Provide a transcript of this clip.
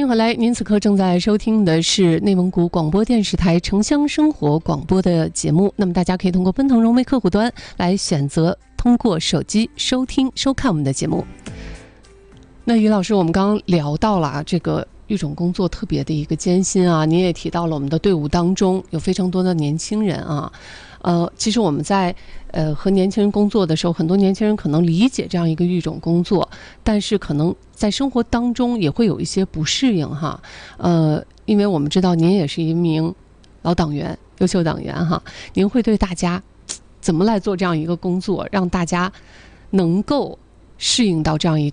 迎回来，您此刻正在收听的是内蒙古广播电视台城乡生活广播的节目。那么大家可以通过奔腾融媒客户端来选择通过手机收听收看我们的节目。那于老师，我们刚刚聊到了这个育种工作特别的一个艰辛啊，您也提到了我们的队伍当中有非常多的年轻人啊。其实我们在和年轻人工作的时候，很多年轻人可能理解这样一个育种工作，但是可能在生活当中也会有一些不适应哈。因为我们知道您也是一名老党员、优秀党员哈，您会对大家怎么来做这样一个工作，让大家能够适应到这样一